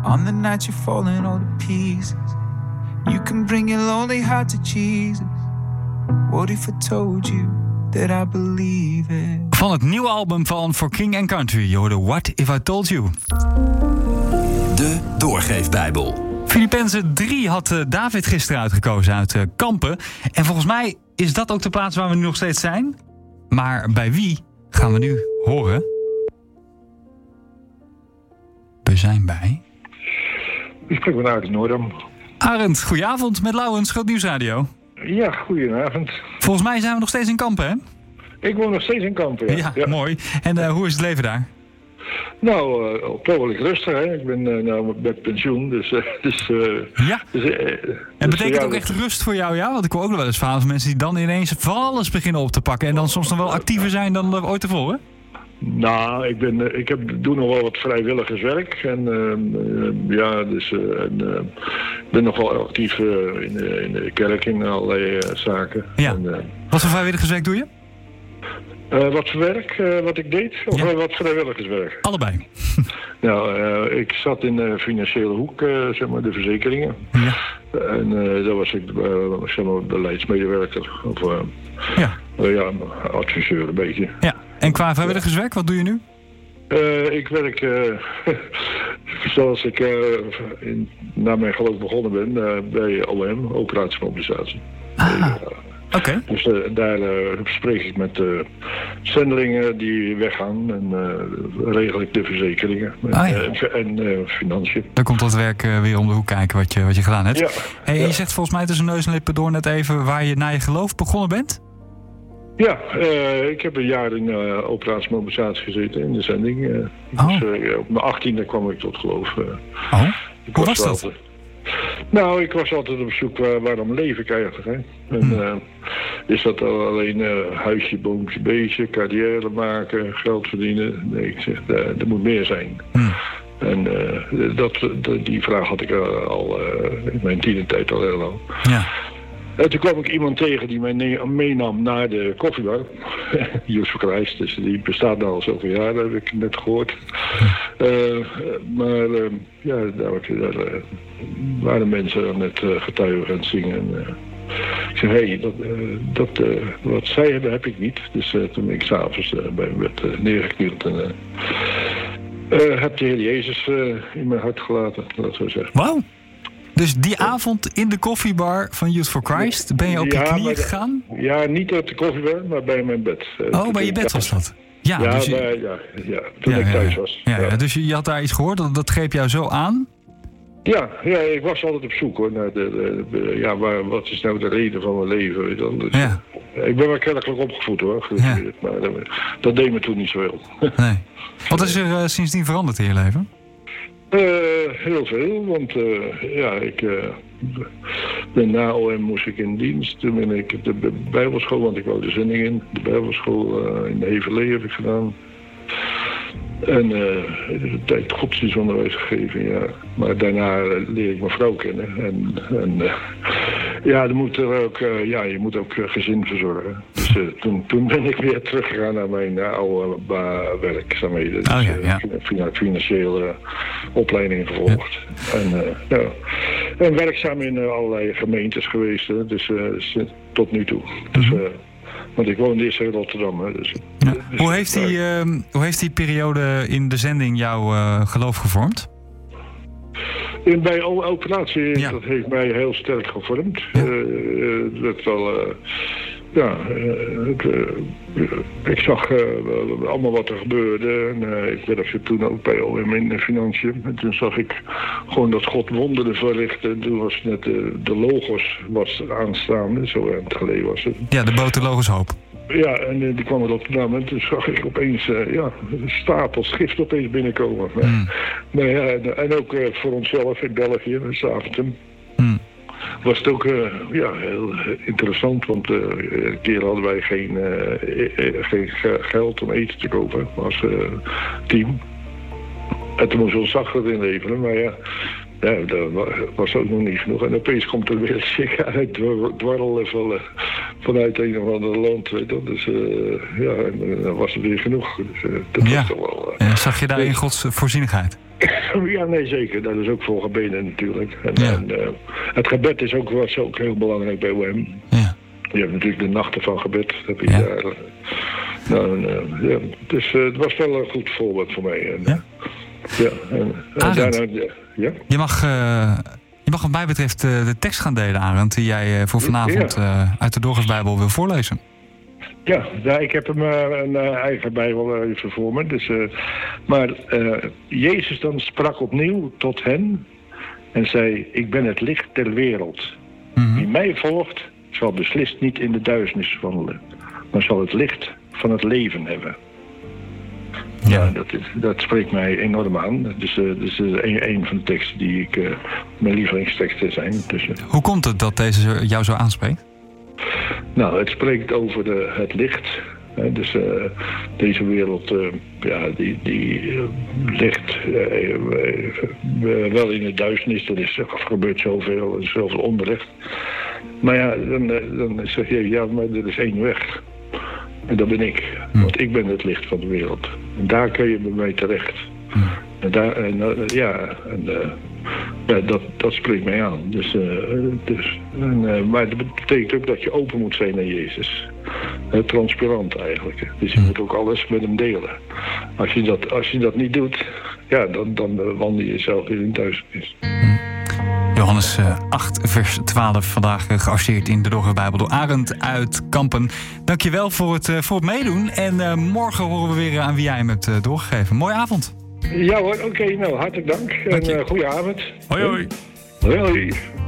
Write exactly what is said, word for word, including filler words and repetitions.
On the night you're falling all to pieces, you can bring your lonely heart to Jesus. What if I told you that I believe it? Van het nieuwe album van For King and Country, je hoorde What If I Told You. De Doorgeefbijbel. Filippenzen drie had uh, David gisteren uitgekozen uit uh, Kampen. En volgens mij is dat ook de plaats waar we nu nog steeds zijn. Maar bij wie gaan we nu horen? We zijn bij... Ik spreek met Arend Noordam. Arend, goedenavond met Lauwens, Groot Nieuwsradio. Ja, goedenavond. Volgens mij zijn we nog steeds in Kampen, hè? Ik woon nog steeds in Kampen, ja. Ja, ja. mooi. En uh, hoe is het leven daar? Nou, uh, behoorlijk rustig, hè. Ik ben uh, nou met pensioen, dus... Uh, dus uh, ja. Dus, uh, en dus, betekent ja, ook echt rust voor jou, ja? Want ik hoor ook nog wel eens verhalen van mensen die dan ineens van alles beginnen op te pakken. En dan soms nog wel actiever zijn dan uh, ooit tevoren. Nou, ik, ben, uh, ik heb, doe nog wel wat vrijwilligerswerk. En uh, uh, ja, dus... Uh, en, uh, ik ben nog wel actief uh, in, de, in de kerk in allerlei uh, zaken. Ja. En, uh, wat voor vrijwilligerswerk doe je? Uh, wat voor werk, uh, wat ik deed? Of ja. uh, wat vrijwilligerswerk? Allebei. Nou, uh, ik zat in de financiële hoek, uh, zeg maar, de verzekeringen. Ja. En uh, daar was ik, uh, zeg maar, beleidsmedewerker. Of uh, ja. Uh, ja, adviseur een beetje. Ja. En qua vrijwilligerswerk, wat doe je nu? Uh, ik werk, uh, zoals ik uh, in, na mijn geloof begonnen ben, uh, bij O M, operatiemobilisatie. Ah. Uh, Oké. Okay. Dus uh, daar uh, spreek ik met uh, zendelingen die weggaan en uh, regel ik de verzekeringen en, ah, ja. uh, en uh, financiën. Dan komt dat werk uh, weer om de hoek kijken wat je, wat je gedaan hebt. Ja. Hey, ja. Je zegt volgens mij tussen neus en lippen door net even waar je naar je geloof begonnen bent? Ja, uh, ik heb een jaar in uh, operatiemobilisatie gezeten in de zending. Uh, oh. Dus uh, op mijn achttiende kwam ik tot geloof. Uh, oh, hoe was dat? Altijd... Nou, ik was altijd op zoek waar, waarom leef ik eigenlijk. Hè? En, hmm. uh, is dat alleen uh, huisje, boompje, beestje, carrière maken, geld verdienen? Nee, ik zeg, uh, er moet meer zijn. Hmm. En uh, dat, dat, die vraag had ik uh, al uh, in mijn tienertijd al heel lang. Ja. En toen kwam ik iemand tegen die mij ne- meenam naar de koffiebar. Youth for Christ, dus die bestaat nu al zoveel jaar, dat heb ik net gehoord. Uh, maar uh, ja, daar, daar uh, waren mensen aan het uh, getuigen en zingen. Uh, ik zei, hé, hey, dat, uh, dat, uh, wat zij hebben, heb ik niet. Dus uh, toen ben ik s'avonds uh, bij hem werd uh, neergeknield en uh, uh, heb de Heer Jezus uh, in mijn hart gelaten, dat zou zeggen. Wauw. Dus die avond in de koffiebar van Youth for Christ ben je op ja, je knieën de, gegaan? Ja, niet op de koffiebar, maar bij mijn bed. Oh, bij je bed thuis. Was dat? Ja, ja, dus je... bij, ja, ja toen ja, ik thuis ja, was. Ja, ja. Ja, dus je, je had daar iets gehoord, dat, dat greep jou zo aan? Ja, ja, ik was altijd op zoek hoor, naar de, de, de, ja, maar wat is nou de reden van mijn leven? Weet je dus, ja. Ik ben wel kerkelijk opgevoed hoor, ja. Maar dat, dat deed me toen niet zoveel. Nee. Wat is er uh, sindsdien veranderd in je leven? Uh, heel veel, want uh, ja, ik uh, ben na O M moest ik in dienst. Toen ben ik de bijbelschool, want ik wou de zending in. De bijbelschool uh, in de Heverlee heb ik gedaan. En uh, de tijd godsdienstonderwijs gegeven, ja. Maar daarna uh, leer ik mijn vrouw kennen. En, en uh, ja, er moet er ook, uh, ja, je moet ook uh, gezin verzorgen. Dus uh, toen, toen ben ik weer teruggegaan naar mijn uh, oude uh, werkzaamheden. Dus, oh, ja, ja. Uh, financiële uh, opleiding gevolgd. Ja. En, uh, ja. en werkzaam in uh, allerlei gemeentes geweest, hè. Dus, uh, dus uh, tot nu toe. Dus, uh, want ik woonde eerst in Rotterdam. Hè, dus, ja. dus, hoe, heeft die, uh, hoe heeft die periode in de zending jouw uh, geloof gevormd? In, bij operatie, ja. Dat heeft mij heel sterk gevormd. Ja. Uh, dat wel, uh, ja, uh, het, uh, ik zag uh, allemaal wat er gebeurde. En, uh, ik werkte toen ook bij O M in de financiën. En toen zag ik gewoon dat God wonderen verrichtte. Toen was net uh, de Logos was aanstaande, zo uh, geleden was het. Ja, de boot de Logos Hoop. Ja, en uh, die kwam er op naam en toen zag ik opeens uh, ja, een stapel schrift opeens binnenkomen. Mm. Maar ja, en ook uh, voor onszelf in België, in Zaventem, mm. was het ook uh, ja, heel interessant, want uh, een keer hadden wij geen, uh, geen geld om eten te kopen als uh, team. En toen moesten we ons zacht inleveren, maar ja, ja, dat was ook nog niet genoeg. En opeens komt er weer een chick uit, dwarrelen van, uh, vanuit een of ander land. Weet je. Dus uh, ja, en dan was er weer genoeg. Dus, uh, dat ja. was toch wel, uh, ja, zag je daarin Gods voorzienigheid? Ja, nee, zeker. Dat is ook voor gebeden natuurlijk. En, Ja. en, uh, het gebed is ook, was ook heel belangrijk bij O M. Ja. Je hebt natuurlijk de nachten van gebed. Dat heb je Ja. daar, uh, nou, uh, ja. Dus uh, het was wel een goed voorbeeld voor mij. En, Ja? Ja. En, en Arend. daarna, ja. ja. Je mag, uh, je mag wat mij betreft uh, de tekst gaan delen, Arend, die jij uh, voor vanavond uh, uit de Doorgeefsbijbel wil voorlezen. Ja, ja, ik heb hem uh, een uh, eigen Bijbel uh, even voor me. Dus, uh, maar uh, Jezus dan sprak opnieuw tot hen en zei: ik ben het licht der wereld. Mm-hmm. Wie mij volgt, zal beslist niet in de duisternis wandelen, maar zal het licht van het leven hebben. Ja, dat, is, dat spreekt mij enorm aan. Dus, uh, dus uh, een, een van de teksten die ik, uh, mijn lievelingsteksten zijn. Dus, uh, Hoe komt het dat deze jou zo aanspreekt? Nou, het spreekt over de, het licht. Hè, dus uh, deze wereld, uh, ja, die, die uh, ligt uh, uh, wel in de duisternis. Er is, er gebeurt zoveel, er is zoveel onrecht. Maar ja, dan, uh, dan zeg je, ja, maar er is één weg. En dat ben ik. Want ik ben het licht van de wereld. En daar kun je bij mij terecht. En daar, en, uh, ja, en, uh, ja dat, dat spreekt mij aan. Dus, uh, dus, en, uh, maar dat betekent ook dat je open moet zijn naar Jezus. Uh, transparant eigenlijk. Dus je moet ook alles met hem delen. Als je dat, als je dat niet doet, ja, dan, dan uh, wandel je zelf in een duisternis. Johannes uh, acht, vers twaalf, vandaag uh, gearresteerd in de Doorgeefsbijbel door Arend uit Kampen. Dankjewel voor het, uh, voor het meedoen. En uh, morgen horen we weer aan wie jij hem hebt uh, doorgegeven. Mooie avond. Ja hoor, oké, okay, nou hartelijk dank. En uh, goeie avond. Hoi hoi. Hoi hoi.